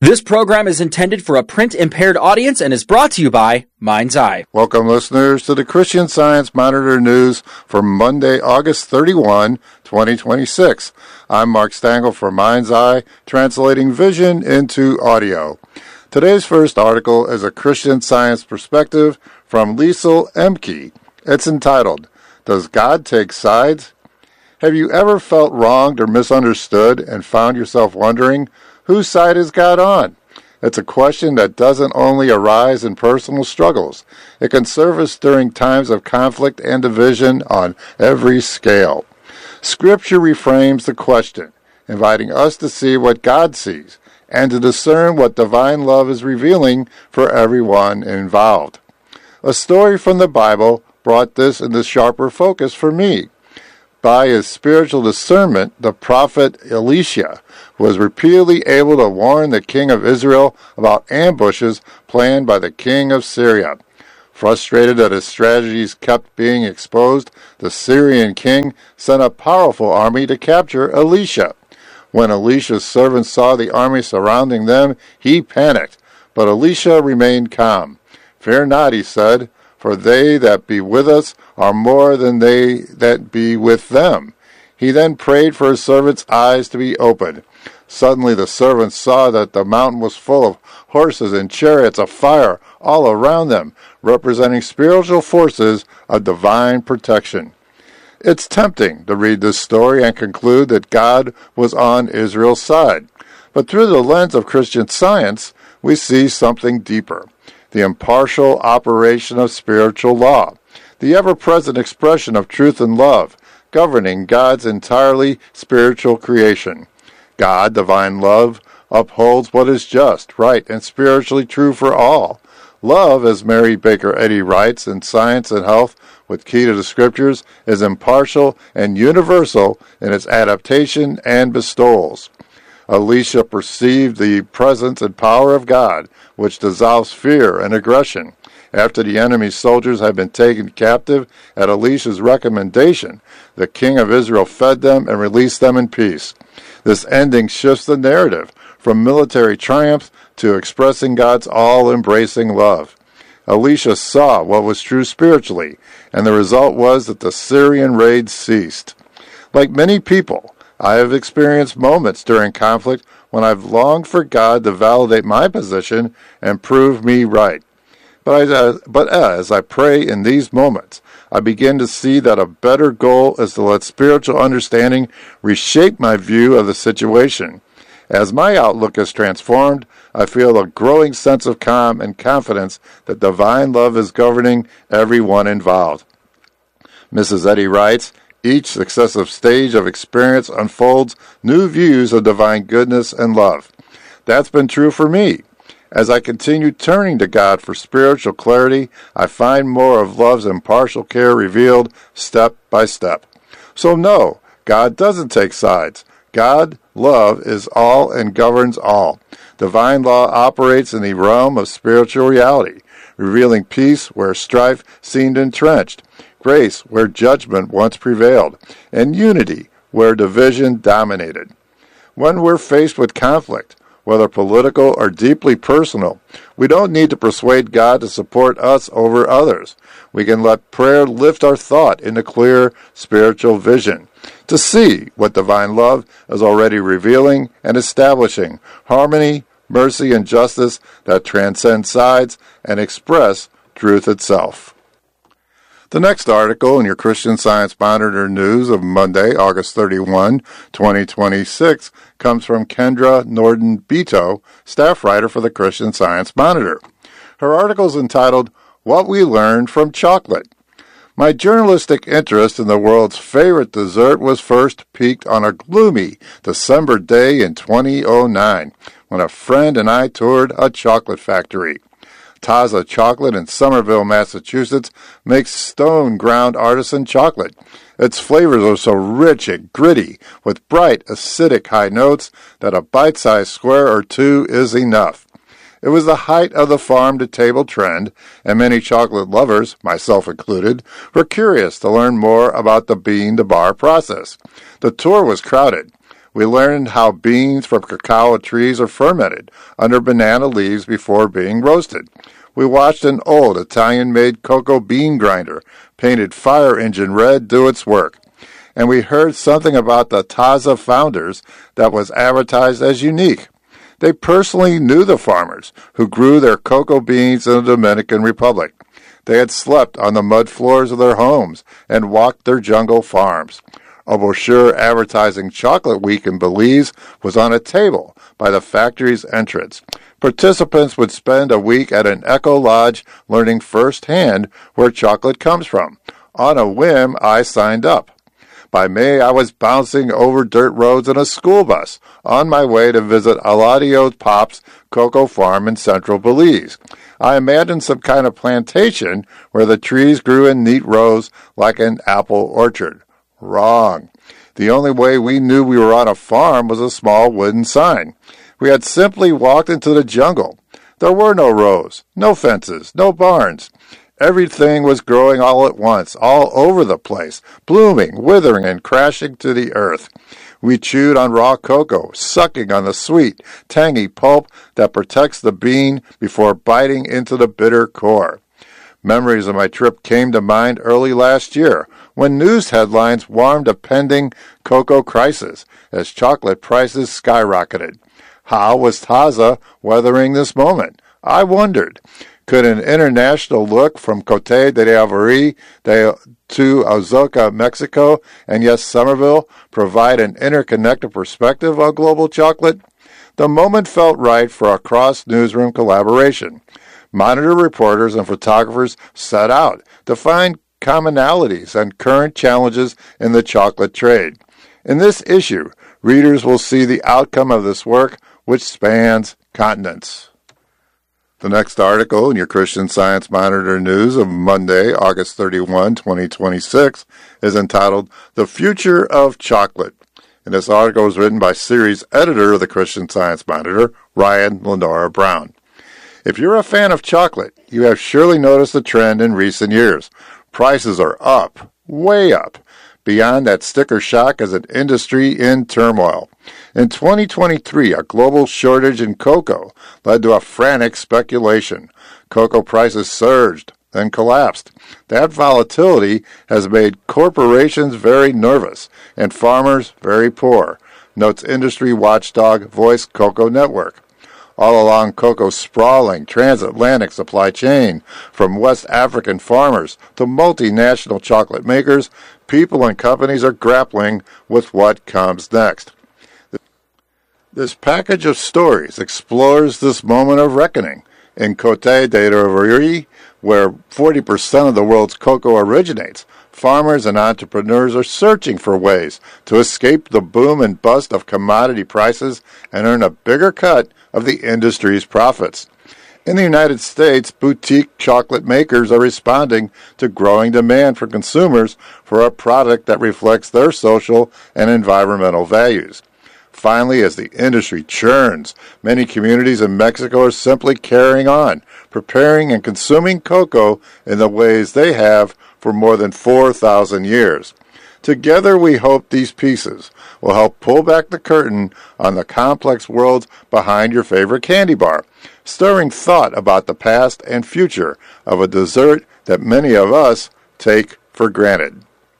This program is intended for a print-impaired audience and is brought to you by Mind's Eye. Welcome, listeners, to the Christian Science Monitor News for Monday, August 31, 2026. I'm Mark Stangl for Mind's Eye, translating vision into audio. Today's first article is a Christian Science perspective from Liesl Emke. It's entitled, Does God Take Sides? Have you ever felt wronged or misunderstood and found yourself wondering, whose side is God on? It's a question that doesn't only arise in personal struggles. It can surface during times of conflict and division on every scale. Scripture reframes the question, inviting us to see what God sees and to discern what divine love is revealing for everyone involved. A story from the Bible brought this into sharper focus for me. By his spiritual discernment, the prophet Elisha was repeatedly able to warn the king of Israel about ambushes planned by the king of Syria. Frustrated that his strategies kept being exposed, the Syrian king sent a powerful army to capture Elisha. When Elisha's servants saw the army surrounding them, he panicked, but Elisha remained calm. "Fear not," he said, "for they that be with us are more than they that be with them." He then prayed for his servants' eyes to be opened. Suddenly the servants saw that the mountain was full of horses and chariots of fire all around them, representing spiritual forces of divine protection. It's tempting to read this story and conclude that God was on Israel's side. But through the lens of Christian Science, we see something deeper. The impartial operation of spiritual law, the ever-present expression of truth and love, governing God's entirely spiritual creation. God, divine love, upholds what is just, right, and spiritually true for all. Love, as Mary Baker Eddy writes in Science and Health with Key to the Scriptures, is impartial and universal in its adaptation and bestowals. Elisha perceived the presence and power of God, which dissolves fear and aggression. After the enemy's soldiers had been taken captive, at Elisha's recommendation, the king of Israel fed them and released them in peace. This ending shifts the narrative from military triumph to expressing God's all-embracing love. Elisha saw what was true spiritually, and the result was that the Syrian raids ceased. Like many people, I have experienced moments during conflict when I've longed for God to validate my position and prove me right. But as I pray in these moments, I begin to see that a better goal is to let spiritual understanding reshape my view of the situation. As my outlook is transformed, I feel a growing sense of calm and confidence that divine love is governing everyone involved. Mrs. Eddy writes, each successive stage of experience unfolds new views of divine goodness and love. That's been true for me. As I continue turning to God for spiritual clarity, I find more of love's impartial care revealed step by step. So no, God doesn't take sides. God, love, is all and governs all. Divine law operates in the realm of spiritual reality, revealing peace where strife seemed entrenched, grace where judgment once prevailed, and unity where division dominated. When we're faced with conflict, whether political or deeply personal, we don't need to persuade God to support us over others. We can let prayer lift our thought into clear spiritual vision, to see what divine love is already revealing and establishing harmony, mercy, and justice that transcend sides and express truth itself. The next article in your Christian Science Monitor news of Monday, August 31, 2026, comes from Kendra Norden-Beto, staff writer for the Christian Science Monitor. Her article is entitled, What We Learned from Chocolate. My journalistic interest in the world's favorite dessert was first piqued on a gloomy December day in 2009, when a friend and I toured a chocolate factory. Taza Chocolate in Somerville, Massachusetts, makes stone-ground artisan chocolate. Its flavors are so rich and gritty, with bright, acidic high notes, that a bite-sized square or two is enough. It was the height of the farm-to-table trend, and many chocolate lovers, myself included, were curious to learn more about the bean-to-bar process. The tour was crowded. We learned how beans from cacao trees are fermented under banana leaves before being roasted. We watched an old Italian-made cocoa bean grinder, painted fire engine red, do its work. And we heard something about the Taza founders that was advertised as unique. They personally knew the farmers who grew their cocoa beans in the Dominican Republic. They had slept on the mud floors of their homes and walked their jungle farms. A brochure advertising Chocolate Week in Belize was on a table by the factory's entrance. Participants would spend a week at an eco lodge learning firsthand where chocolate comes from. On a whim, I signed up. By May, I was bouncing over dirt roads in a school bus on my way to visit Eladio Pop's cocoa farm in central Belize. I imagined some kind of plantation where the trees grew in neat rows like an apple orchard. Wrong. The only way we knew we were on a farm was a small wooden sign. We had simply walked into the jungle. There were no rows, no fences, no barns. Everything was growing all at once, all over the place, blooming, withering, and crashing to the earth. We chewed on raw cocoa, sucking on the sweet, tangy pulp that protects the bean before biting into the bitter core. Memories of my trip came to mind early last year, when news headlines warned a pending cocoa crisis as chocolate prices skyrocketed. How was Taza weathering this moment? I wondered. Could an international look from Cote de Ivoire to Oaxaca, Mexico, and yes, Somerville, provide an interconnected perspective on global chocolate? The moment felt right for a cross-newsroom collaboration. Monitor reporters and photographers set out to find commonalities and current challenges in the chocolate trade. In this issue, readers will see the outcome of this work, which spans continents. The next article in your Christian Science Monitor news of Monday, August 31, 2026, is entitled The Future of Chocolate. And this article was written by series editor of the Christian Science Monitor, Ryan Lenora Brown. If you're a fan of chocolate, you have surely noticed the trend in recent years. Prices are up, way up. Beyond that, sticker shock as an industry in turmoil. In 2023, a global shortage in cocoa led to a frantic speculation. Cocoa prices surged, then collapsed. That volatility has made corporations very nervous and farmers very poor, notes industry watchdog Voice Cocoa Network. All along cocoa's sprawling transatlantic supply chain, from West African farmers to multinational chocolate makers, people and companies are grappling with what comes next. This package of stories explores this moment of reckoning. In Cote d'Ivoire, where 40% of the world's cocoa originates, farmers and entrepreneurs are searching for ways to escape the boom and bust of commodity prices and earn a bigger cut of the industry's profits. In the United States, boutique chocolate makers are responding to growing demand from consumers for a product that reflects their social and environmental values. Finally, as the industry churns, many communities in Mexico are simply carrying on, preparing and consuming cocoa in the ways they have for more than 4,000 years. Together, we hope these pieces will help pull back the curtain on the complex worlds behind your favorite candy bar, stirring thought about the past and future of a dessert that many of us take for granted.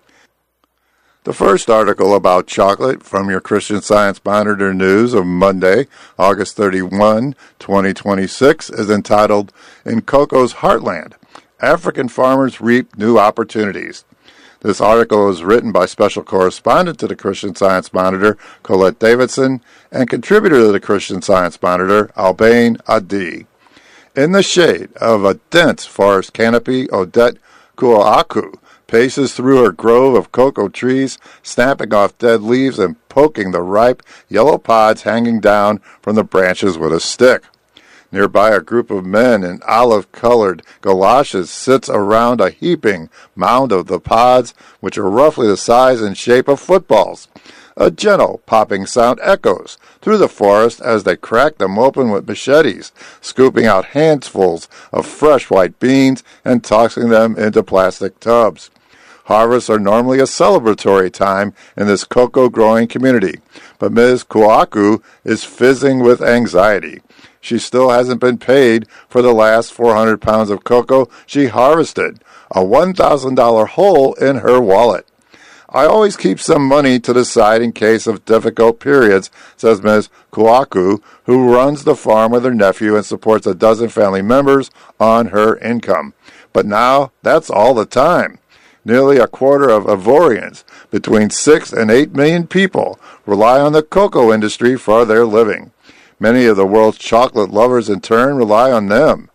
The first article about chocolate from your Christian Science Monitor news of Monday, August 31, 2026, is entitled, In Cocoa's Heartland, African Farmers Reap New Opportunities. This article is written by special correspondent to the Christian Science Monitor, Colette Davidson, and contributor to the Christian Science Monitor, Albane Adi. In the shade of a dense forest canopy, Odette Kuoaku paces through her grove of cocoa trees, snapping off dead leaves and poking the ripe, yellow pods hanging down from the branches with a stick. Nearby, a group of men in olive-colored galoshes sits around a heaping mound of the pods, which are roughly the size and shape of footballs. A gentle popping sound echoes through the forest as they crack them open with machetes, scooping out handfuls of fresh white beans and tossing them into plastic tubs. Harvests are normally a celebratory time in this cocoa growing community, but Ms. Kuaku is fizzing with anxiety. She still hasn't been paid for the last 400 pounds of cocoa she harvested, a $1,000 hole in her wallet. I always keep some money to the side in case of difficult periods, says Ms. Kuaku, who runs the farm with her nephew and supports a dozen family members on her income. But now, that's all the time. Nearly a quarter of Ivorians, between 6 and 8 million people, rely on the cocoa industry for their living. Many of the world's chocolate lovers, in turn, rely on them.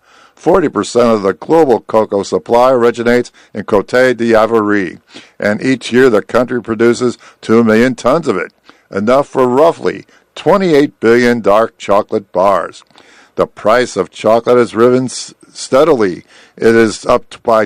40% of the global cocoa supply originates in Côte d'Ivoire, and each year the country produces 2 million tons of it, enough for roughly 28 billion dark chocolate bars. The price of chocolate has risen steadily. It is up by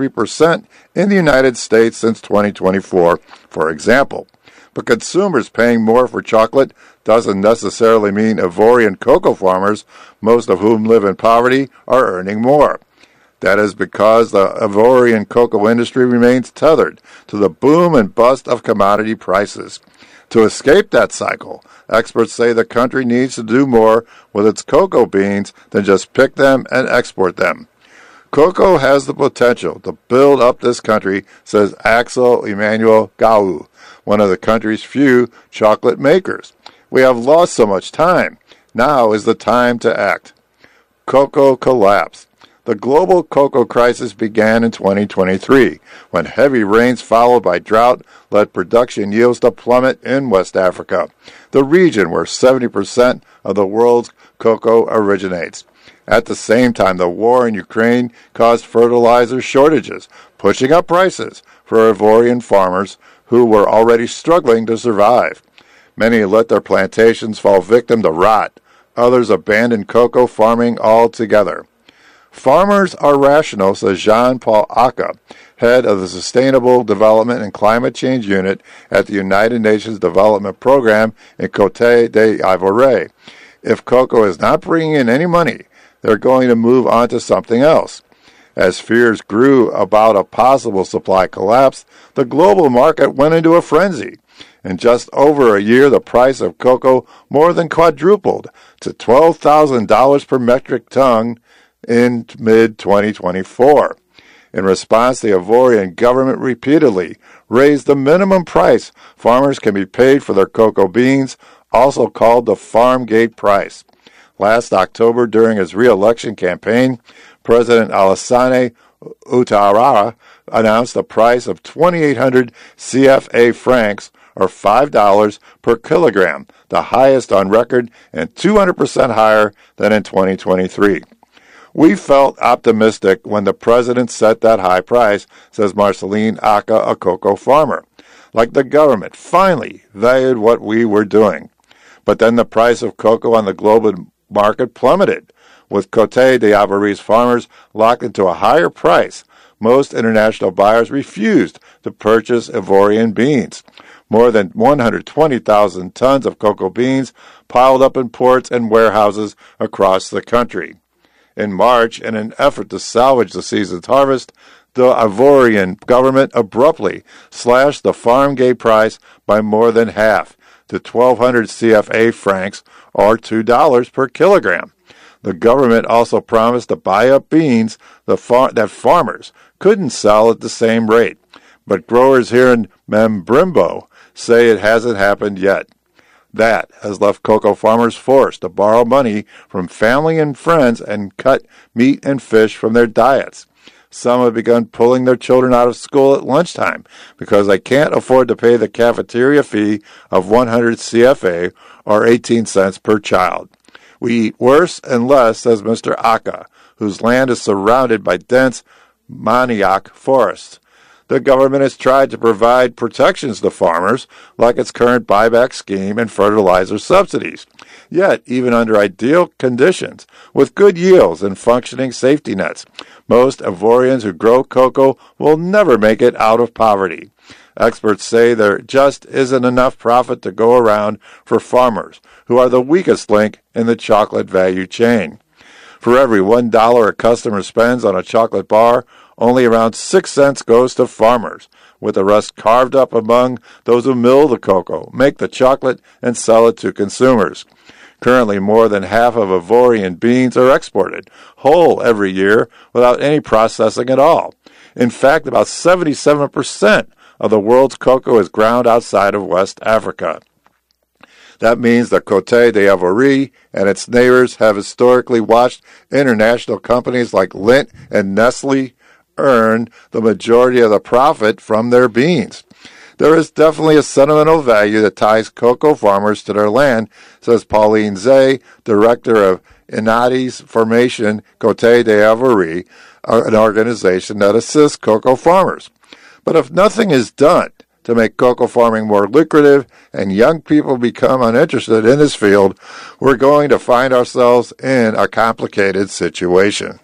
23% in the United States since 2024, for example. But consumers paying more for chocolate doesn't necessarily mean Ivorian cocoa farmers, most of whom live in poverty, are earning more. That is because the Ivorian cocoa industry remains tethered to the boom and bust of commodity prices. To escape that cycle, experts say the country needs to do more with its cocoa beans than just pick them and export them. Cocoa has the potential to build up this country, says Axel Emmanuel Gau, one of the country's few chocolate makers. We have lost so much time. Now is the time to act. Cocoa collapse. The global cocoa crisis began in 2023, when heavy rains followed by drought led production yields to plummet in West Africa, the region where 70% of the world's cocoa originates. At the same time, the war in Ukraine caused fertilizer shortages, pushing up prices for Ivorian farmers who were already struggling to survive. Many let their plantations fall victim to rot. Others abandoned cocoa farming altogether. Farmers are rational, says Jean-Paul Aka, head of the Sustainable Development and Climate Change Unit at the United Nations Development Program in Côte d'Ivoire. If cocoa is not bringing in any money, they're going to move on to something else. As fears grew about a possible supply collapse, the global market went into a frenzy. In just over a year, the price of cocoa more than quadrupled to $12,000 per metric ton in mid-2024. In response, the Ivorian government repeatedly raised the minimum price farmers can be paid for their cocoa beans, also called the farm gate price. Last October, during his re-election campaign, President Alassane Ouattara announced a price of 2,800 CFA francs, or $5 per kilogram, the highest on record and 200% higher than in 2023. We felt optimistic when the president set that high price, says Marceline Aka, a cocoa farmer. Like the government finally valued what we were doing. But then the price of cocoa on the global market plummeted, with Côte d'Ivoire's farmers locked into a higher price. Most international buyers refused to purchase Ivorian beans. More than 120,000 tons of cocoa beans piled up in ports and warehouses across the country. In March, in an effort to salvage the season's harvest, the Ivorian government abruptly slashed the farm gate price by more than half to 1,200 CFA francs, or $2 per kilogram. The government also promised to buy up beans that farmers couldn't sell at the same rate. But growers here in Membrimbo say it hasn't happened yet. That has left cocoa farmers forced to borrow money from family and friends and cut meat and fish from their diets. Some have begun pulling their children out of school at lunchtime because they can't afford to pay the cafeteria fee of 100 CFA, or 18 cents per child. We eat worse and less, says Mr. Aka, whose land is surrounded by dense manioc forests. The government has tried to provide protections to farmers, like its current buyback scheme and fertilizer subsidies. Yet, even under ideal conditions, with good yields and functioning safety nets, most Ivorians who grow cocoa will never make it out of poverty. Experts say there just isn't enough profit to go around for farmers, who are the weakest link in the chocolate value chain. For every $1 a customer spends on a chocolate bar, only around 6 cents goes to farmers, with the rest carved up among those who mill the cocoa, make the chocolate, and sell it to consumers. Currently, more than half of Ivorian beans are exported, whole every year, without any processing at all. In fact, about 77% of the world's cocoa is ground outside of West Africa. That means that Côte d'Ivoire and its neighbors have historically watched international companies like Lindt and Nestle earn the majority of the profit from their beans. There is definitely a sentimental value that ties cocoa farmers to their land, says Pauline Zay, director of Inati's Formation Côte d'Ivoire, an organization that assists cocoa farmers. But if nothing is done to make cocoa farming more lucrative and young people become uninterested in this field, we're going to find ourselves in a complicated situation.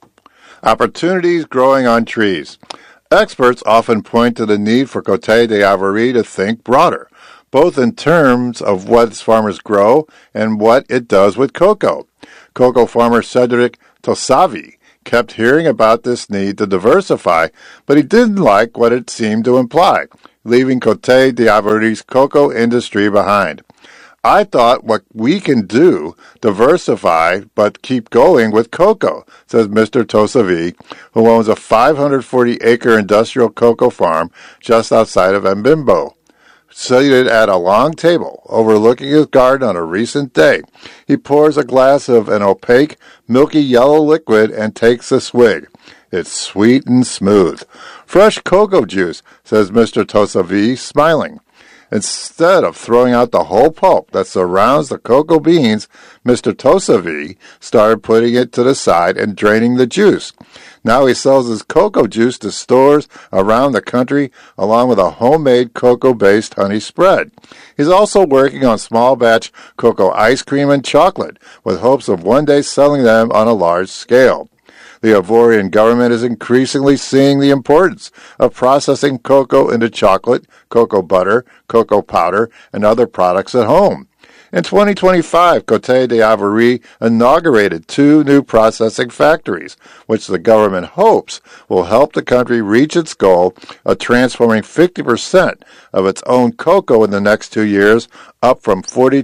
Opportunities growing on trees. Experts often point to the need for Côte d'Ivoire to think broader, both in terms of what its farmers grow and what it does with cocoa. Cocoa farmer Cedric Tossavi kept hearing about this need to diversify, but he didn't like what it seemed to imply, leaving Côte d'Ivoire's cocoa industry behind. I thought what we can do, diversify, but keep going with cocoa, says Mr. Tossavi, who owns a 540-acre industrial cocoa farm just outside of Mbimbo. Seated at a long table overlooking his garden on a recent day, he pours a glass of an opaque, milky yellow liquid and takes a swig. It's sweet and smooth. Fresh cocoa juice, says Mr. Tossavi, smiling. Instead of throwing out the whole pulp that surrounds the cocoa beans, Mr. Tossavi started putting it to the side and draining the juice. Now he sells his cocoa juice to stores around the country, along with a homemade cocoa-based honey spread. He's also working on small-batch cocoa ice cream and chocolate, with hopes of one day selling them on a large scale. The Ivorian government is increasingly seeing the importance of processing cocoa into chocolate, cocoa butter, cocoa powder, and other products at home. In 2025, Côte d'Ivoire inaugurated 2 new processing factories, which the government hopes will help the country reach its goal of transforming 50% of its own cocoa in the next 2 years, up from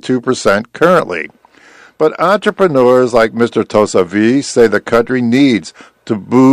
42% currently. But entrepreneurs like Mr. Tossavi say the country needs to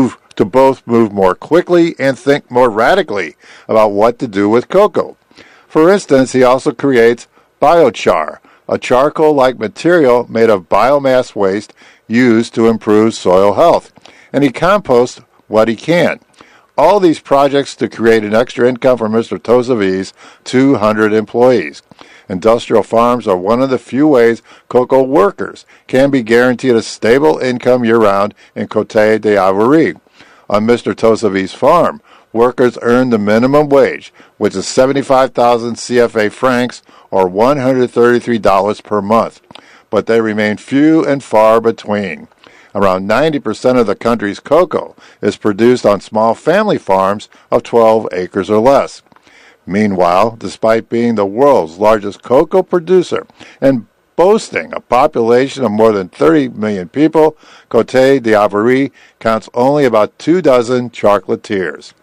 both move more quickly and think more radically about what to do with cocoa. For instance, he also creates biochar, a charcoal-like material made of biomass waste used to improve soil health, and he composts what he can. All these projects to create an extra income for Mr. Tossavi's 200 employees. Industrial farms are one of the few ways cocoa workers can be guaranteed a stable income year-round in Côte d'Ivoire. On Mr. Tossavi's farm, workers earn the minimum wage, which is 75,000 CFA francs or $133 per month, but they remain few and far between. Around 90% of the country's cocoa is produced on small family farms of 12 acres or less. Meanwhile, despite being the world's largest cocoa producer and boasting a population of more than 30 million people, Côte d'Ivoire counts only about 24 chocolatiers.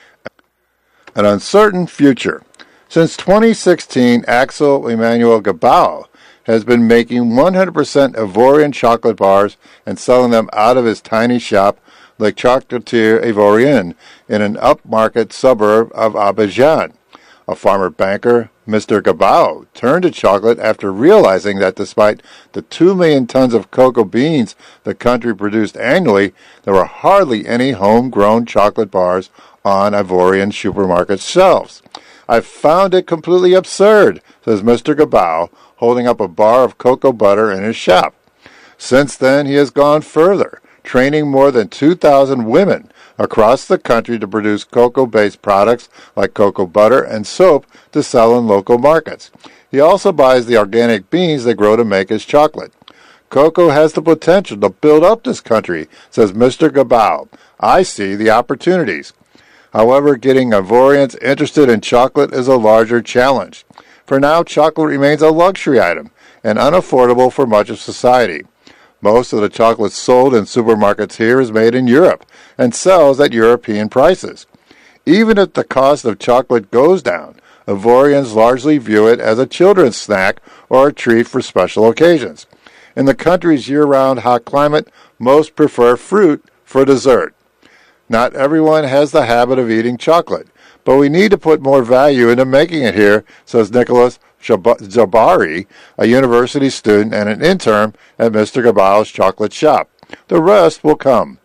An uncertain future. Since 2016, Axel Emmanuel Gabao has been making 100% Ivorian chocolate bars and selling them out of his tiny shop, Le Chocolatier Ivorien, in an upmarket suburb of Abidjan. A farmer banker, Mr. Gabao, turned to chocolate after realizing that despite the 2 million tons of cocoa beans the country produced annually, there were hardly any homegrown chocolate bars on Ivorian supermarket shelves. I found it completely absurd, says Mr. Gabao, holding up a bar of cocoa butter in his shop. Since then, he has gone further, training more than 2,000 women across the country to produce cocoa-based products like cocoa butter and soap to sell in local markets. He also buys the organic beans they grow to make his chocolate. Cocoa has the potential to build up this country, says Mr. Gabao. I see the opportunities. However, getting Ivorians interested in chocolate is a larger challenge. For now, chocolate remains a luxury item and unaffordable for much of society. Most of the chocolate sold in supermarkets here is made in Europe and sells at European prices. Even if the cost of chocolate goes down, Ivorians largely view it as a children's snack or a treat for special occasions. In the country's year-round hot climate, most prefer fruit for dessert. Not everyone has the habit of eating chocolate, but we need to put more value into making it here, says Nicholas Jabari, a university student and an intern at Mr. Gabal's chocolate shop. The rest will come.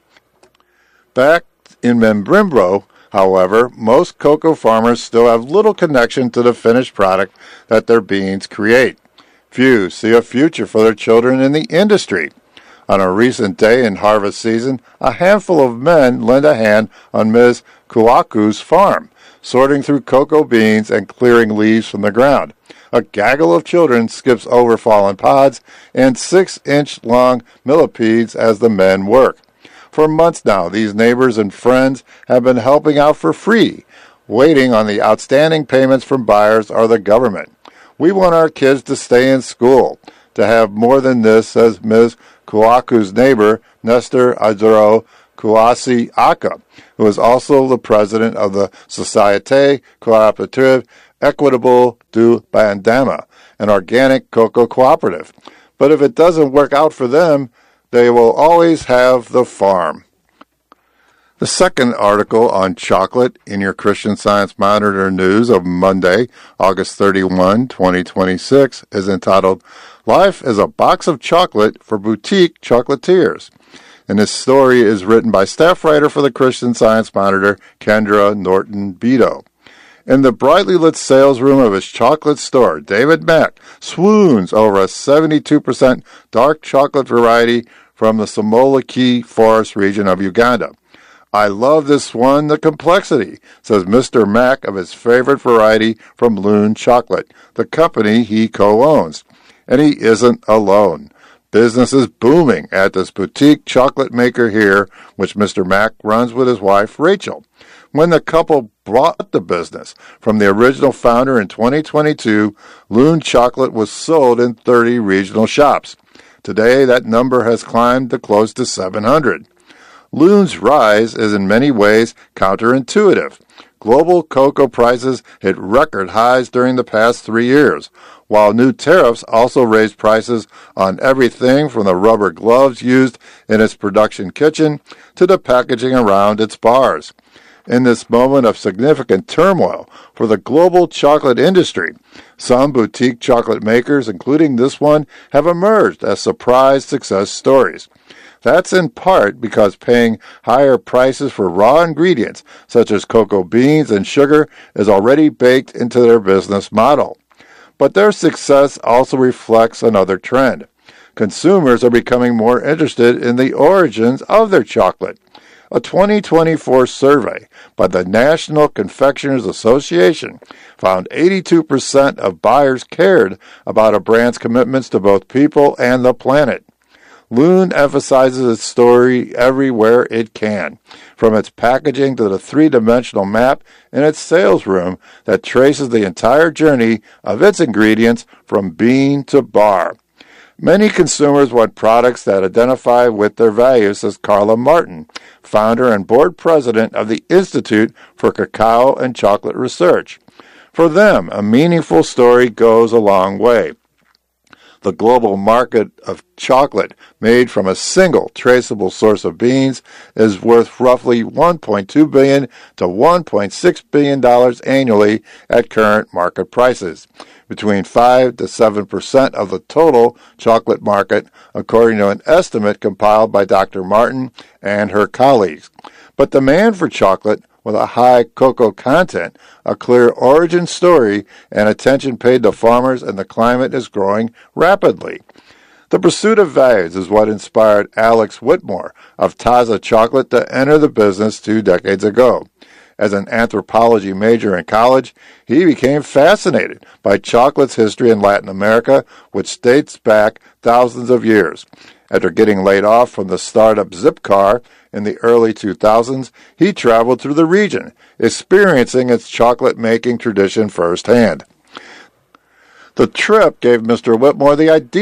Back in Membrimbro, however, most cocoa farmers still have little connection to the finished product that their beans create. Few see a future for their children in the industry. On a recent day in harvest season, a handful of men lend a hand on Ms. Kuaku's farm, sorting through cocoa beans and clearing leaves from the ground. A gaggle of children skips over fallen pods and 6-inch-long millipedes as the men work. For months now, these neighbors and friends have been helping out for free, waiting on the outstanding payments from buyers or the government. We want our kids to stay in school. To have more than this, says Ms. Kuaku's neighbor, Nestor Adro Kuasi Aka, who is also the president of the Société Coopérative Equitable du Bandama, an organic cocoa cooperative. But if it doesn't work out for them, they will always have the farm. The second article on chocolate in your Christian Science Monitor news of Monday, August 31, 2026, is entitled, Life is a Box of Chocolate for Boutique Chocolatiers. And this story is written by staff writer for the Christian Science Monitor, Kendra Norton-Beto. In the brightly lit sales room of his chocolate store, David Mack swoons over a 72% dark chocolate variety from the Somolaki Forest region of Uganda. I love this one, the complexity, says Mr. Mack of his favorite variety from Loon Chocolate, the company he co-owns. And he isn't alone. Business is booming at this boutique chocolate maker here, which Mr. Mack runs with his wife, Rachel. When the couple bought the business from the original founder in 2022, Loon Chocolate was sold in 30 regional shops. Today, that number has climbed to close to 700. Loon's rise is in many ways counterintuitive. Global cocoa prices hit record highs during the past 3 years, while new tariffs also raised prices on everything from the rubber gloves used in its production kitchen to the packaging around its bars. In this moment of significant turmoil for the global chocolate industry, some boutique chocolate makers, including this one, have emerged as surprise success stories. That's in part because paying higher prices for raw ingredients, such as cocoa beans and sugar, is already baked into their business model. But their success also reflects another trend. Consumers are becoming more interested in the origins of their chocolate. A 2024 survey by the National Confectioners Association found 82% of buyers cared about a brand's commitments to both people and the planet. Loon emphasizes its story everywhere it can, from its packaging to the three-dimensional map in its sales room that traces the entire journey of its ingredients from bean to bar. Many consumers want products that identify with their values, says Carla Martin, founder and board president of the Institute for Cacao and Chocolate Research. For them, a meaningful story goes a long way. The global market of chocolate made from a single traceable source of beans is worth roughly $1.2 billion to $1.6 billion annually at current market prices, between 5 to 7% of the total chocolate market, according to an estimate compiled by Dr. Martin and her colleagues. But demand for chocolate with a high cocoa content, a clear origin story, and attention paid to farmers and the climate is growing rapidly. The pursuit of values is what inspired Alex Whitmore of Taza Chocolate to enter the business 2 decades ago. As an anthropology major in college, he became fascinated by chocolate's history in Latin America, which dates back thousands of years. After getting laid off from the startup Zipcar in the early 2000s, he traveled through the region, experiencing its chocolate-making tradition firsthand. The trip gave Mr. Whitmore the idea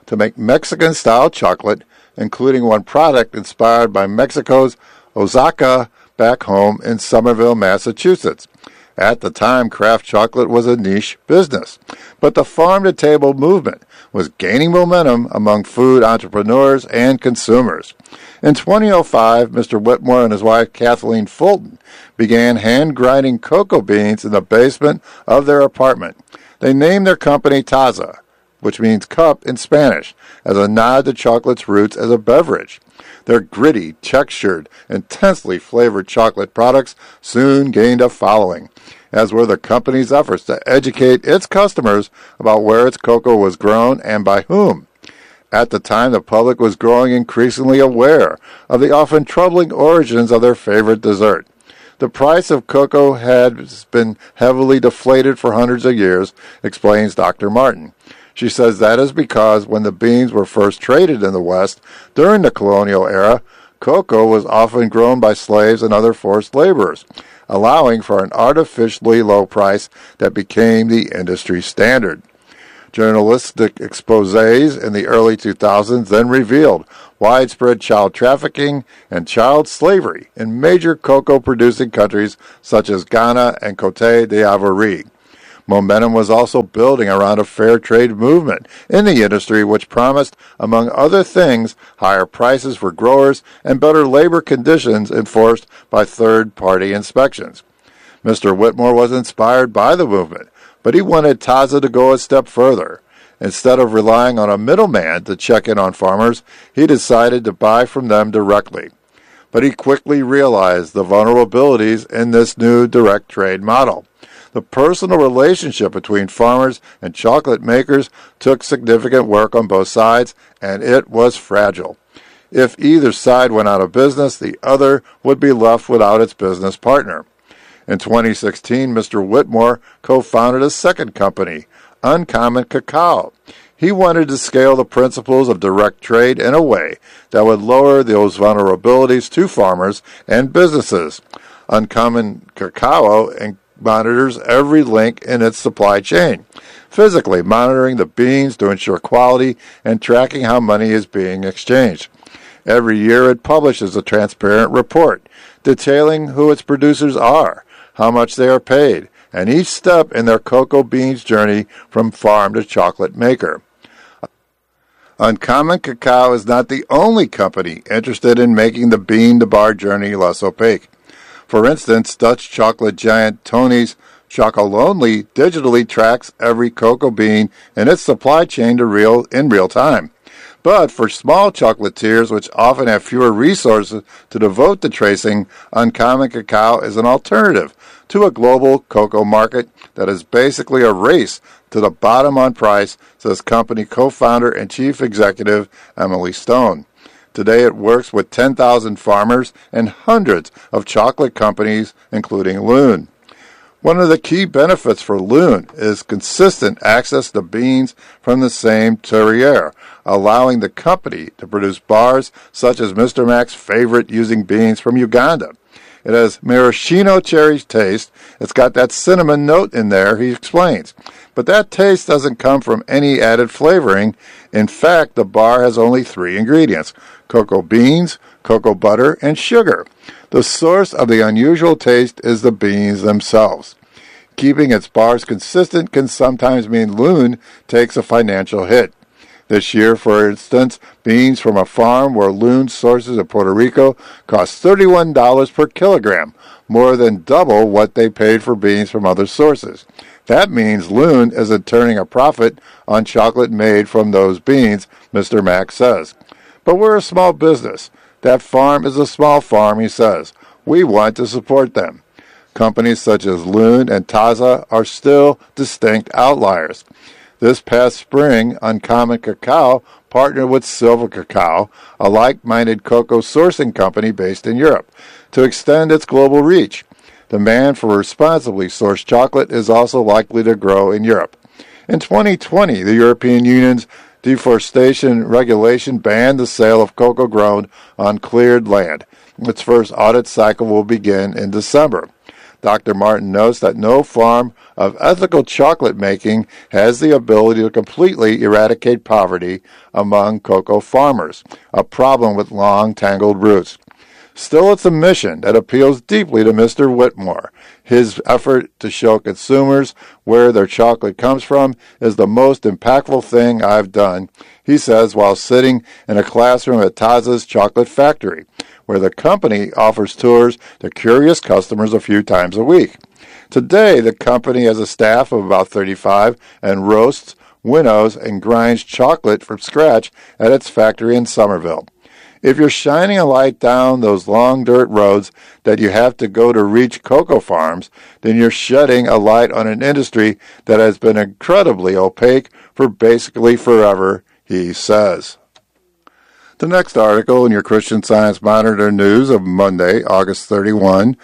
to make Mexican-style chocolate, including one product inspired by Mexico's Oaxaca back home in Somerville, Massachusetts. At the time, craft chocolate was a niche business, but the farm-to-table movement was gaining momentum among food entrepreneurs and consumers. In 2005, Mr. Whitmore and his wife Kathleen Fulton began hand-grinding cocoa beans in the basement of their apartment. They named their company Taza, which means cup in Spanish, as a nod to chocolate's roots as a beverage. Their gritty, textured, intensely flavored chocolate products soon gained a following, as were the company's efforts to educate its customers about where its cocoa was grown and by whom. At the time, the public was growing increasingly aware of the often troubling origins of their favorite dessert. The price of cocoa has been heavily deflated for hundreds of years, explains Dr. Martin. She says that is because when the beans were first traded in the West during the colonial era, cocoa was often grown by slaves and other forced laborers, allowing for an artificially low price that became the industry standard. Journalistic exposés in the early 2000s then revealed widespread child trafficking and child slavery in major cocoa-producing countries such as Ghana and Côte d'Ivoire. Momentum was also building around a fair trade movement in the industry which promised, among other things, higher prices for growers and better labor conditions enforced by third-party inspections. Mr. Whitmore was inspired by the movement, but he wanted Taza to go a step further. Instead of relying on a middleman to check in on farmers, he decided to buy from them directly. But he quickly realized the vulnerabilities in this new direct trade model. The personal relationship between farmers and chocolate makers took significant work on both sides, and it was fragile. If either side went out of business, the other would be left without its business partner. In 2016, Mr. Whitmore co-founded a second company, Uncommon Cacao. He wanted to scale the principles of direct trade in a way that would lower those vulnerabilities to farmers and businesses. Uncommon Cacao monitors every link in its supply chain, physically monitoring the beans to ensure quality and tracking how money is being exchanged. Every year it publishes a transparent report detailing who its producers are, how much they are paid, and each step in their cocoa beans journey from farm to chocolate maker. Uncommon Cacao is not the only company interested in making the bean-to-bar journey less opaque. For instance, Dutch chocolate giant Tony's Chocolonely digitally tracks every cocoa bean in its supply chain in real time. But for small chocolatiers, which often have fewer resources to devote to tracing, Uncommon Cacao is an alternative to a global cocoa market that is basically a race to the bottom on price, says company co-founder and chief executive Emily Stone. Today it works with 10,000 farmers and hundreds of chocolate companies, including Loon. One of the key benefits for Loon is consistent access to beans from the same terrier, allowing the company to produce bars such as Mr. Mac's favorite using beans from Uganda. It has maraschino cherry taste. It's got that cinnamon note in there, he explains. But that taste doesn't come from any added flavoring. In fact, the bar has only 3 ingredients: cocoa beans, cocoa butter, and sugar. The source of the unusual taste is the beans themselves. Keeping its bars consistent can sometimes mean Loon takes a financial hit. This year, for instance, beans from a farm where Loon sources in Puerto Rico cost $31 per kilogram, more than double what they paid for beans from other sources. That means Loon isn't turning a profit on chocolate made from those beans, Mr. Mac says. But we're a small business. That farm is a small farm, he says. We want to support them. Companies such as Loon and Taza are still distinct outliers. This past spring, Uncommon Cacao partnered with Silva Cacao, a like-minded cocoa sourcing company based in Europe, to extend its global reach. Demand for responsibly sourced chocolate is also likely to grow in Europe. In 2020, the European Union's deforestation regulation banned the sale of cocoa grown on cleared land. Its first audit cycle will begin in December. Dr. Martin notes that no form of ethical chocolate making has the ability to completely eradicate poverty among cocoa farmers, a problem with long, tangled roots. Still, it's a mission that appeals deeply to Mr. Whitmore. His effort to show consumers where their chocolate comes from is the most impactful thing I've done, he says while sitting in a classroom at Taza's Chocolate Factory, where the company offers tours to curious customers a few times a week. Today, the company has a staff of about 35 and roasts, winnows, and grinds chocolate from scratch at its factory in Somerville. If you're shining a light down those long dirt roads that you have to go to reach cocoa farms, then you're shedding a light on an industry that has been incredibly opaque for basically forever, he says. The next article in your Christian Science Monitor news of Monday, August 31,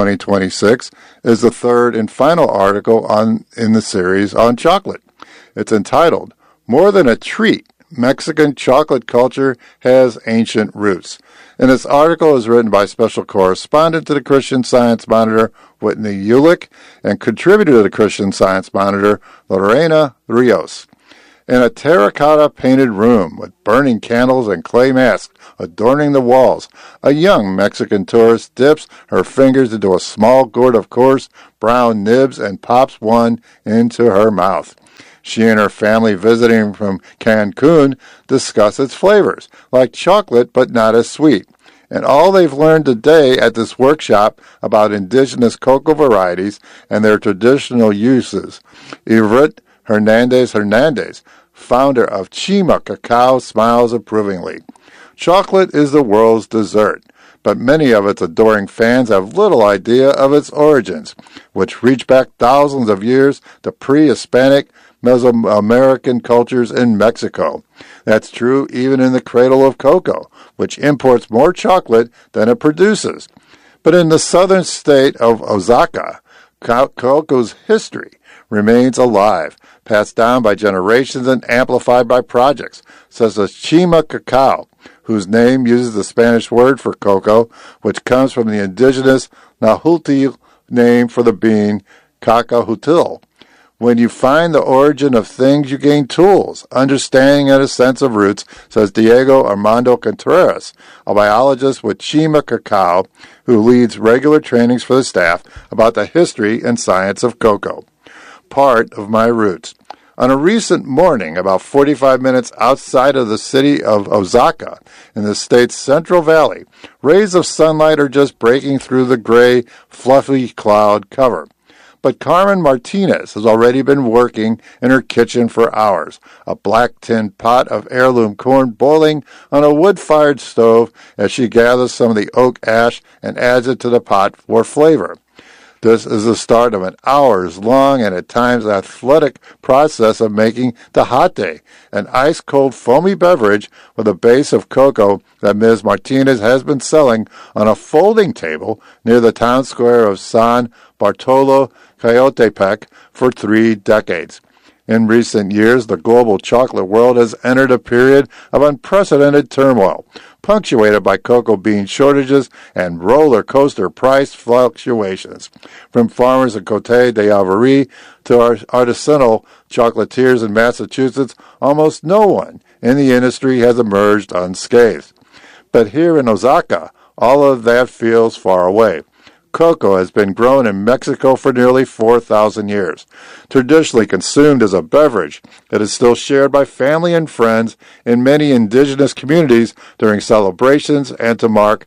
2026, is the third and final article in the series on chocolate. It's entitled, More Than a Treat, Mexican Chocolate Culture Has Ancient Roots. And this article is written by special correspondent to the Christian Science Monitor, Whitney Ulick, and contributor to the Christian Science Monitor, Lorena Rios. In a terracotta-painted room with burning candles and clay masks adorning the walls, a young Mexican tourist dips her fingers into a small gourd of coarse brown nibs and pops one into her mouth. She and her family visiting from Cancun discuss its flavors, like chocolate but not as sweet. And all they've learned today at this workshop about indigenous cocoa varieties and their traditional uses. Ivrit Hernandez, founder of Chima Cacao, smiles approvingly. Chocolate is the world's dessert, but many of its adoring fans have little idea of its origins, which reach back thousands of years to pre-Hispanic Mesoamerican cultures in Mexico. That's true even in the cradle of cocoa, which imports more chocolate than it produces. But in the southern state of Oaxaca, cocoa's history remains alive, passed down by generations and amplified by projects such as Chima Cacao, whose name uses the Spanish word for cocoa, which comes from the indigenous Nahuatl name for the bean, cacahuatl. When you find the origin of things, you gain tools, understanding, and a sense of roots, says Diego Armando Contreras, a biologist with Chima Cacao, who leads regular trainings for the staff about the history and science of cocoa. Part of my roots. On a recent morning, about 45 minutes outside of the city of Oaxaca, in the state's Central Valley, rays of sunlight are just breaking through the gray, fluffy cloud cover. But Carmen Martinez has already been working in her kitchen for hours, a black tin pot of heirloom corn boiling on a wood-fired stove as she gathers some of the oak ash and adds it to the pot for flavor. This is the start of an hours-long and at times athletic process of making Tejate, an ice-cold foamy beverage with a base of cocoa that Ms. Martinez has been selling on a folding table near the town square of San Bartolo Coyotepec for 3 decades. In recent years, the global chocolate world has entered a period of unprecedented turmoil, punctuated by cocoa bean shortages and roller coaster price fluctuations. From farmers in Côte d'Ivoire to artisanal chocolatiers in Massachusetts, almost no one in the industry has emerged unscathed. But here in Oaxaca, all of that feels far away. Cocoa has been grown in Mexico for nearly 4,000 years. Traditionally consumed as a beverage, it is still shared by family and friends in many indigenous communities during celebrations and to mark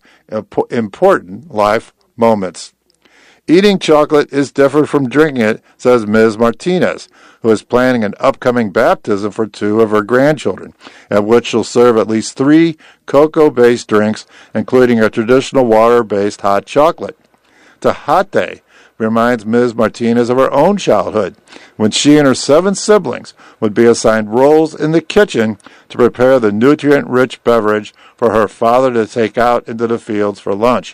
important life moments. Eating chocolate is different from drinking it, says Ms. Martinez, who is planning an upcoming baptism for 2 of her grandchildren, at which she'll serve at least 3 cocoa-based drinks, including a traditional water-based hot chocolate. Tejate reminds Ms. Martinez of her own childhood, when she and her 7 siblings would be assigned roles in the kitchen to prepare the nutrient-rich beverage for her father to take out into the fields for lunch.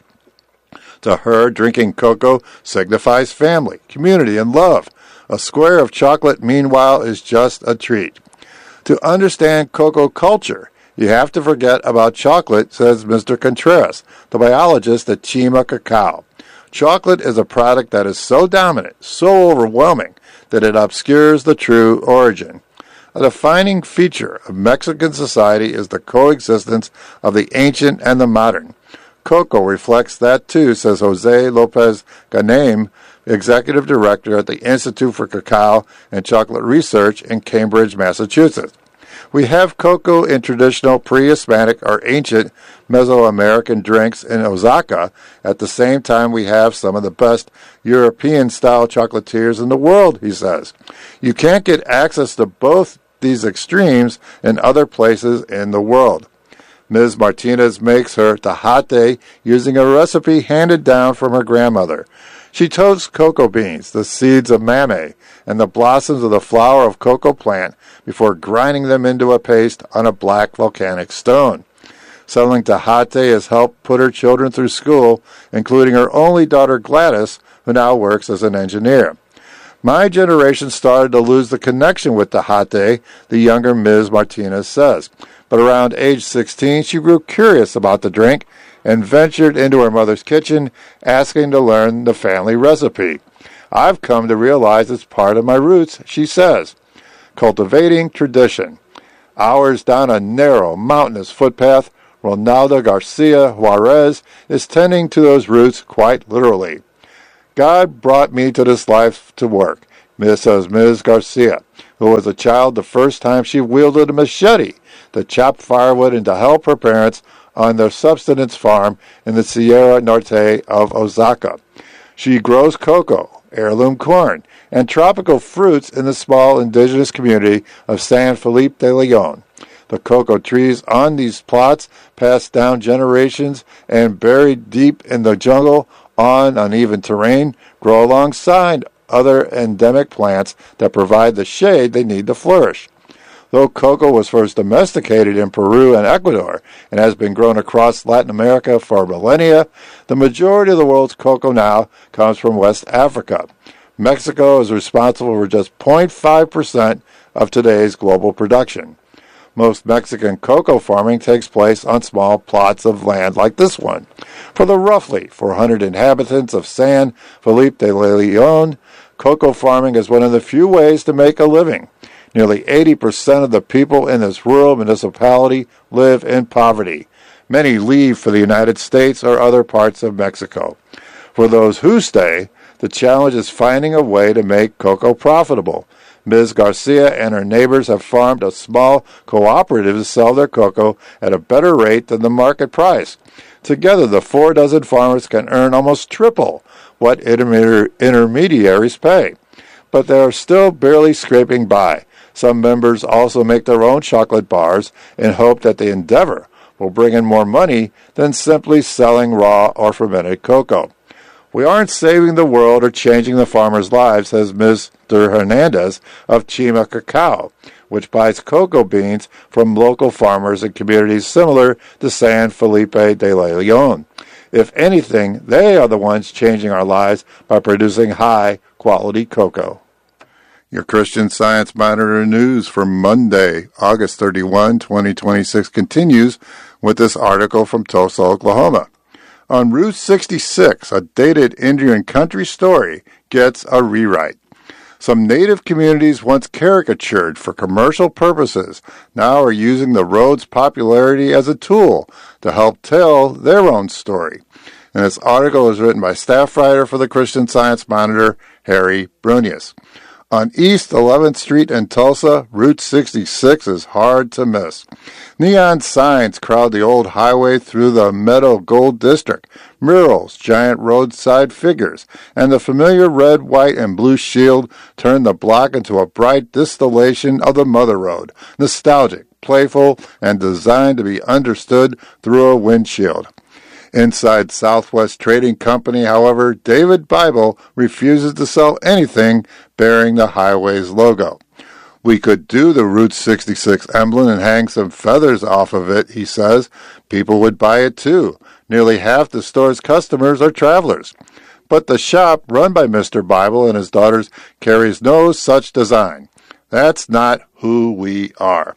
To her, drinking cocoa signifies family, community, and love. A square of chocolate, meanwhile, is just a treat. To understand cocoa culture, you have to forget about chocolate, says Mr. Contreras, the biologist at Chima Cacao. Chocolate is a product that is so dominant, so overwhelming, that it obscures the true origin. A defining feature of Mexican society is the coexistence of the ancient and the modern. Cocoa reflects that too, says Jose Lopez Ganem, Executive Director at the Institute for Cacao and Chocolate Research in Cambridge, Massachusetts. We have cocoa in traditional pre-Hispanic or ancient Mesoamerican drinks in Oaxaca. At the same time, we have some of the best European-style chocolatiers in the world, he says. You can't get access to both these extremes in other places in the world. Ms. Martinez makes her tajate using a recipe handed down from her grandmother. She toasts cocoa beans, the seeds of mamey, and the blossoms of the flower of cocoa plant before grinding them into a paste on a black volcanic stone. Selling tajate has helped put her children through school, including her only daughter Gladys, who now works as an engineer. My generation started to lose the connection with tajate, the younger Ms. Martinez says. But around age 16, she grew curious about the drink and ventured into her mother's kitchen, asking to learn the family recipe. I've come to realize it's part of my roots, she says. Cultivating tradition. Hours down a narrow, mountainous footpath, Ronaldo Garcia Juarez is tending to those roots quite literally. God brought me to this life to work, says Ms. Garcia, who was a child the first time she wielded a machete to chop firewood and to help her parents on their subsistence farm in the Sierra Norte of Oaxaca. She grows cocoa, heirloom corn, and tropical fruits in the small indigenous community of San Felipe de Leon. The cocoa trees on these plots, passed down generations and buried deep in the jungle on uneven terrain, grow alongside other endemic plants that provide the shade they need to flourish. Though cocoa was first domesticated in Peru and Ecuador and has been grown across Latin America for millennia, the majority of the world's cocoa now comes from West Africa. Mexico is responsible for just 0.5% of today's global production. Most Mexican cocoa farming takes place on small plots of land like this one. For the roughly 400 inhabitants of San Felipe de Leon, cocoa farming is one of the few ways to make a living. Nearly 80% of the people in this rural municipality live in poverty. Many leave for the United States or other parts of Mexico. For those who stay, the challenge is finding a way to make cocoa profitable. Ms. Garcia and her neighbors have formed a small cooperative to sell their cocoa at a better rate than the market price. Together, the 4 dozen farmers can earn almost triple what intermediaries pay. But they are still barely scraping by. Some members also make their own chocolate bars in hope that the endeavor will bring in more money than simply selling raw or fermented cocoa. We aren't saving the world or changing the farmers' lives, says Mr. Hernandez of Chima Cacao, which buys cocoa beans from local farmers in communities similar to San Felipe de Leon. If anything, they are the ones changing our lives by producing high-quality cocoa. Your Christian Science Monitor news for Monday, August 31, 2026 continues with this article from Tulsa, Oklahoma. On Route 66, a dated Indian country story gets a rewrite. Some native communities once caricatured for commercial purposes now are using the road's popularity as a tool to help tell their own story. And this article is written by staff writer for the Christian Science Monitor, Harry Brunius. On East 11th Street in Tulsa, Route 66 is hard to miss. Neon signs crowd the old highway through the Meadow Gold District, murals, giant roadside figures, and the familiar red, white, and blue shield turn the block into a bright distillation of the Mother Road, nostalgic, playful, and designed to be understood through a windshield. Inside Southwest Trading Company, however, David Bible refuses to sell anything bearing the highway's logo. We could do the Route 66 emblem and hang some feathers off of it, he says. People would buy it too. Nearly half the store's customers are travelers. But the shop, run by Mr. Bible and his daughters, carries no such design. That's not who we are.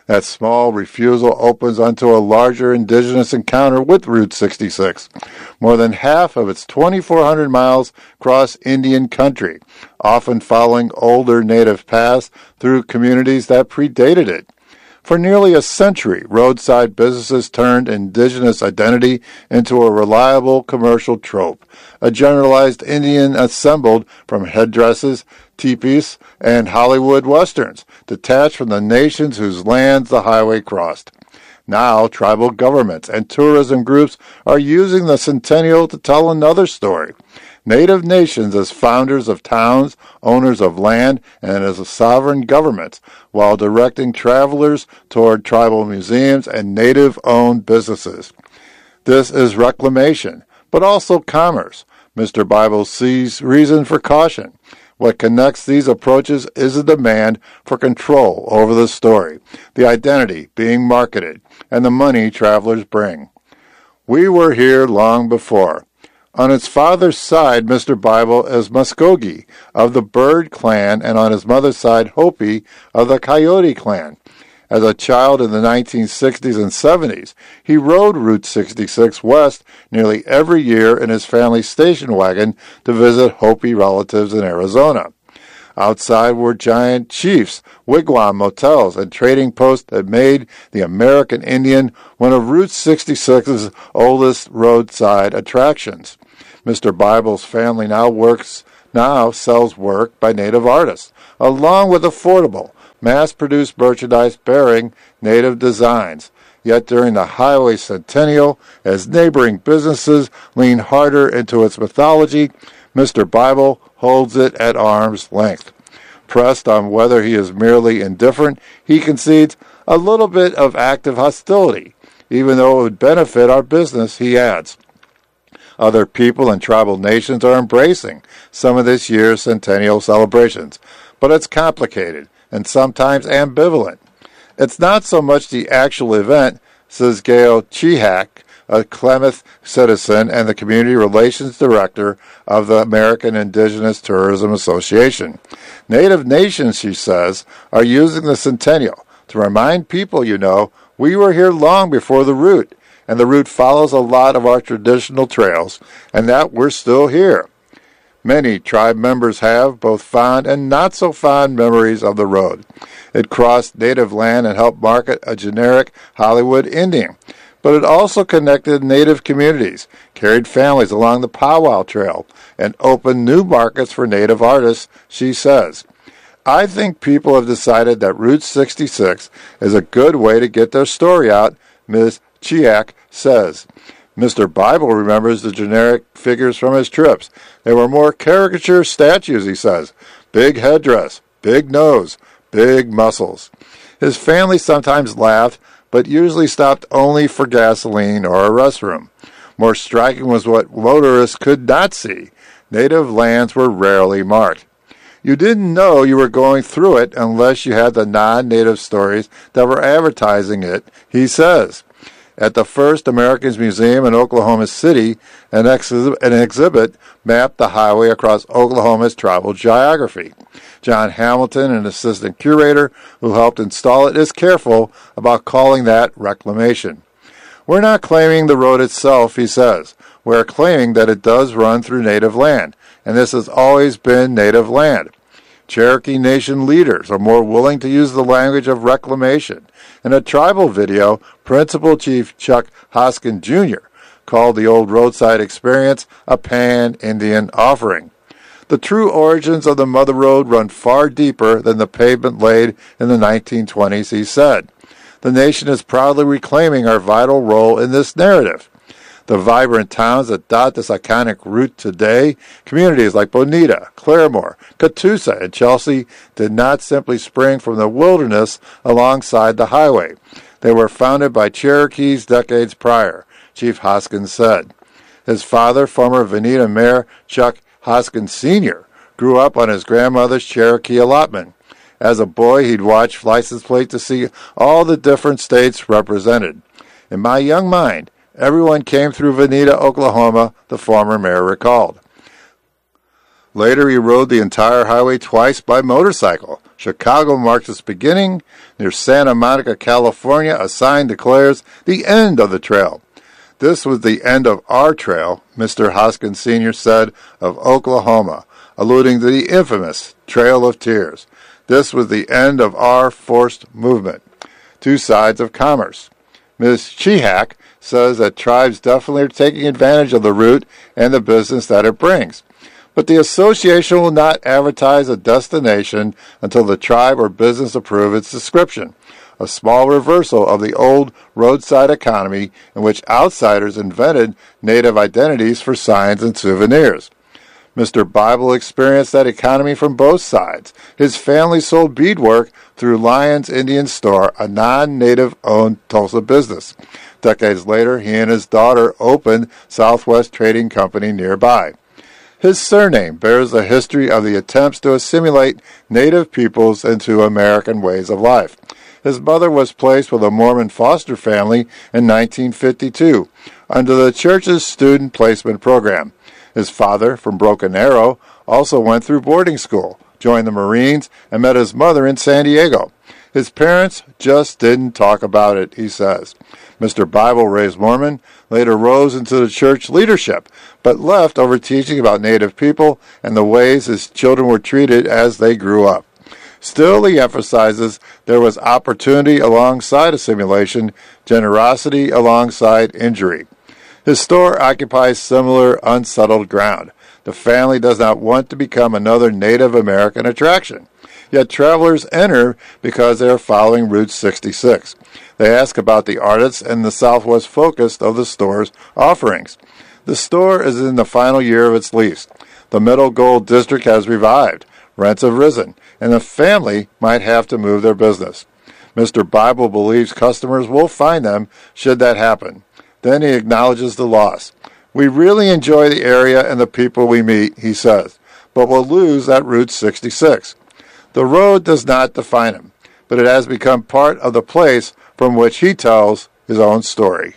That small refusal opens onto a larger indigenous encounter with Route 66. More than half of its 2,400 miles cross Indian country, often following older native paths through communities that predated it. For nearly a century, roadside businesses turned indigenous identity into a reliable commercial trope, a generalized Indian assembled from headdresses, teepees, and Hollywood westerns, detached from the nations whose lands the highway crossed. Now, tribal governments and tourism groups are using the centennial to tell another story. Native nations as founders of towns, owners of land, and as sovereign governments, while directing travelers toward tribal museums and native-owned businesses. This is reclamation, but also commerce. Mr. Bible sees reason for caution. What connects these approaches is a demand for control over the story, the identity being marketed, and the money travelers bring. We were here long before. On its father's side, Mr. Bible is Muskogee of the Bird clan, and on his mother's side, Hopi of the Coyote clan. As a child in the 1960s and 70s, he rode Route 66 west nearly every year in his family's station wagon to visit Hopi relatives in Arizona. Outside were giant chiefs, wigwam motels, and trading posts that made the American Indian one of Route 66's oldest roadside attractions. Mr. Bible's family now sells work by native artists, along with affordable, mass-produced merchandise bearing native designs. Yet during the highway centennial, as neighboring businesses lean harder into its mythology, Mr. Bible holds it at arm's length. Pressed on whether he is merely indifferent, he concedes a little bit of active hostility. Even though it would benefit our business, he adds. Other people and tribal nations are embracing some of this year's centennial celebrations, but it's complicated and sometimes ambivalent. It's not so much the actual event, says Gail Chihak, a Klamath citizen and the Community Relations Director of the American Indigenous Tourism Association. Native nations, she says, are using the centennial to remind people, we were here long before the route, and the route follows a lot of our traditional trails, and that we're still here. Many tribe members have both fond and not so fond memories of the road. It crossed native land and helped market a generic Hollywood Indian, but it also connected native communities, carried families along the Powwow Trail, and opened new markets for native artists, she says. I think people have decided that Route 66 is a good way to get their story out, Ms. Chiak says. Mr. Bible remembers the generic figures from his trips. They were more caricature statues, he says. Big headdress, big nose, big muscles. His family sometimes laughed, but usually stopped only for gasoline or a restroom. More striking was what motorists could not see. Native lands were rarely marked. You didn't know you were going through it unless you had the non-native stories that were advertising it, he says. At the First Americans Museum in Oklahoma City, an exhibit mapped the highway across Oklahoma's tribal geography. John Hamilton, an assistant curator who helped install it, is careful about calling that reclamation. We're not claiming the road itself, he says. We're claiming that it does run through native land, and this has always been native land. Cherokee Nation leaders are more willing to use the language of reclamation. In a tribal video, Principal Chief Chuck Hoskin Jr. called the old roadside experience a pan-Indian offering. The true origins of the Mother Road run far deeper than the pavement laid in the 1920s, he said. The nation is proudly reclaiming our vital role in this narrative. The vibrant towns that dot this iconic route today, communities like Bonita, Claremore, Catoosa, and Chelsea, did not simply spring from the wilderness alongside the highway. They were founded by Cherokees decades prior, Chief Hoskins said. His father, former Veneta Mayor Chuck Hoskins Sr., grew up on his grandmother's Cherokee allotment. As a boy, he'd watch license plates to see all the different states represented. In my young mind, everyone came through Veneta, Oklahoma, the former mayor recalled. Later, he rode the entire highway twice by motorcycle, Chicago marks its beginning. Near Santa Monica, California, a sign declares the end of the trail. This was the end of our trail, Mr. Hoskins Sr. said of Oklahoma, alluding to the infamous Trail of Tears. This was the end of our forced movement. Two sides of commerce. Ms. Chihak says that tribes definitely are taking advantage of the route and the business that it brings. But the association will not advertise a destination until the tribe or business approve its description, a small reversal of the old roadside economy in which outsiders invented native identities for signs and souvenirs. Mr. Bible experienced that economy from both sides. His family sold beadwork through Lyons Indian Store, a non-native owned Tulsa business. Decades later, he and his daughter opened Southwest Trading Company nearby. His surname bears the history of the attempts to assimilate native peoples into American ways of life. His mother was placed with a Mormon foster family in 1952 under the church's student placement program. His father, from Broken Arrow, also went through boarding school, joined the Marines, and met his mother in San Diego. His parents just didn't talk about it, he says. Mr. Bible, raised Mormon, later rose into the church leadership, but left over teaching about Native people and the ways his children were treated as they grew up. Still, he emphasizes there was opportunity alongside assimilation, generosity alongside injury. His store occupies similar unsettled ground. The family does not want to become another Native American attraction. Yet travelers enter because they are following Route 66. They ask about the artists and the Southwest focus of the store's offerings. The store is in the final year of its lease. The Middle Gold District has revived. Rents have risen, and the family might have to move their business. Mr. Bible believes customers will find them should that happen. Then he acknowledges the loss. We really enjoy the area and the people we meet, he says, but we'll lose that Route 66. The road does not define him, but it has become part of the place from which he tells his own story.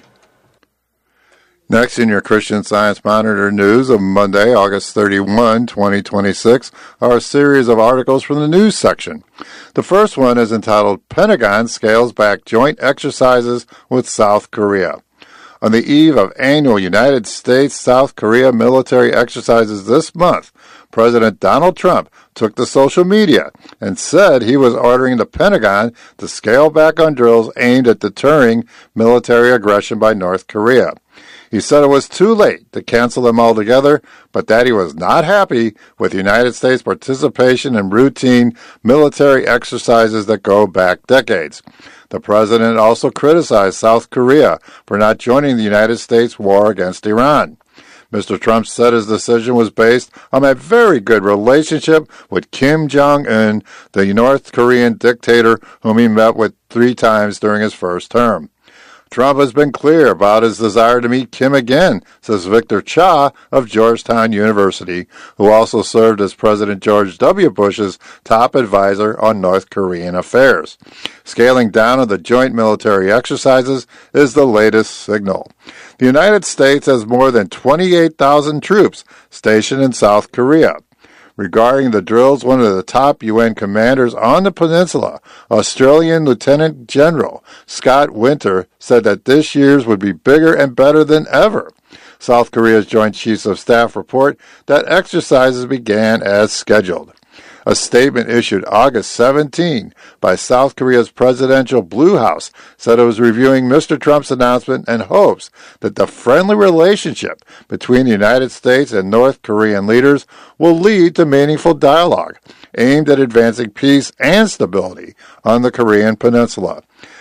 Next in your Christian Science Monitor news of Monday, August 31, 2026, are a series of articles from the news section. The first one is entitled, Pentagon Scales Back Joint Exercises with South Korea. On the eve of annual United States-South Korea military exercises this month, President Donald Trump took to social media and said he was ordering the Pentagon to scale back on drills aimed at deterring military aggression by North Korea. He said it was too late to cancel them altogether, but that he was not happy with the United States' participation in routine military exercises that go back decades. The president also criticized South Korea for not joining the United States' war against Iran. Mr. Trump said his decision was based on a very good relationship with Kim Jong-un, the North Korean dictator whom he met with 3 times during his first term. Trump has been clear about his desire to meet Kim again, says Victor Cha of Georgetown University, who also served as President George W. Bush's top advisor on North Korean affairs. Scaling down on the joint military exercises is the latest signal. The United States has more than 28,000 troops stationed in South Korea. Regarding the drills, one of the top UN commanders on the peninsula, Australian Lieutenant General Scott Winter, said that this year's would be bigger and better than ever. South Korea's Joint Chiefs of Staff report that exercises began as scheduled. A statement issued August 17 by South Korea's presidential Blue House said it was reviewing Mr. Trump's announcement and hopes that the friendly relationship between the United States and North Korean leaders will lead to meaningful dialogue aimed at advancing peace and stability on the Korean peninsula.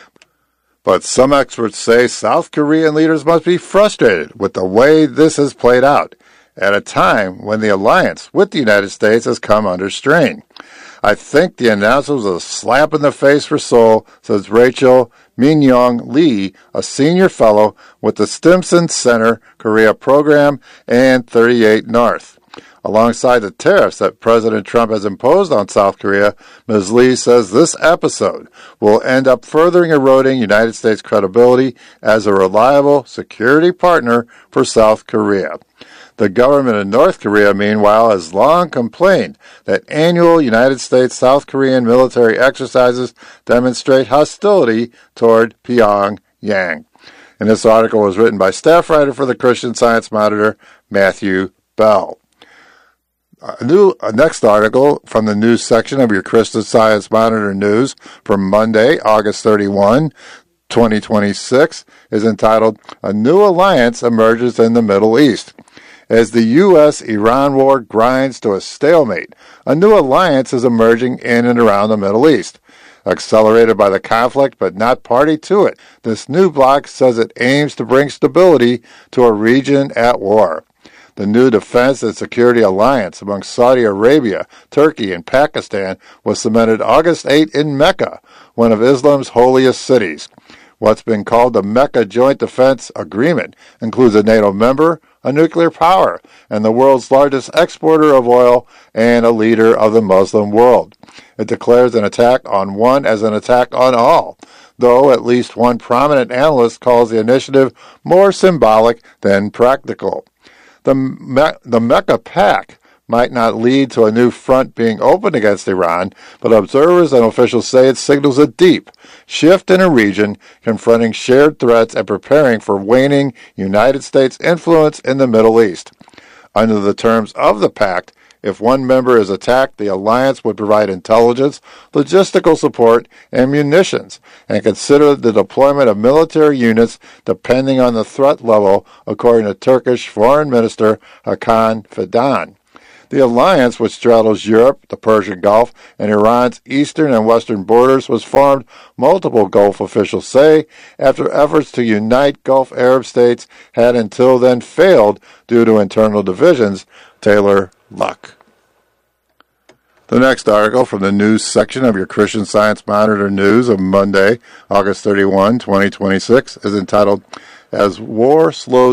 But some experts say South Korean leaders must be frustrated with the way this has played out, at a time when the alliance with the United States has come under strain. I think the announcement was a slap in the face for Seoul, says Rachel Min-young Lee, a senior fellow with the Stimson Center Korea Program and 38 North. Alongside the tariffs that President Trump has imposed on South Korea, Ms. Lee says this episode will end up furthering eroding United States credibility as a reliable security partner for South Korea. The government of North Korea, meanwhile, has long complained that annual United States-South Korean military exercises demonstrate hostility toward Pyongyang. And this article was written by staff writer for the Christian Science Monitor, Matthew Bell. Next article from the news section of your Christian Science Monitor News for Monday, August 31, 2026, is entitled, A New Alliance Emerges in the Middle East. As the U.S.-Iran war grinds to a stalemate, a new alliance is emerging in and around the Middle East. Accelerated by the conflict but not party to it, this new bloc says it aims to bring stability to a region at war. The new defense and security alliance among Saudi Arabia, Turkey, and Pakistan was cemented August 8 in Mecca, one of Islam's holiest cities. What's been called the Mecca Joint Defense Agreement includes a NATO member, a nuclear power, and the world's largest exporter of oil and a leader of the Muslim world. It declares an attack on one as an attack on all, though at least one prominent analyst calls the initiative more symbolic than practical. The Mecca Pact might not lead to a new front being opened against Iran, but observers and officials say it signals a deep shift in a region confronting shared threats and preparing for waning United States influence in the Middle East. Under the terms of the pact, if one member is attacked, the alliance would provide intelligence, logistical support, and munitions, and consider the deployment of military units depending on the threat level, according to Turkish Foreign Minister Hakan Fidan. The alliance, which straddles Europe, the Persian Gulf, and Iran's eastern and western borders, was formed, multiple Gulf officials say, after efforts to unite Gulf Arab states had until then failed due to internal divisions. Taylor Luck. The next article from the news section of your Christian Science Monitor News of Monday, August 31, 2026, is entitled, As War Slows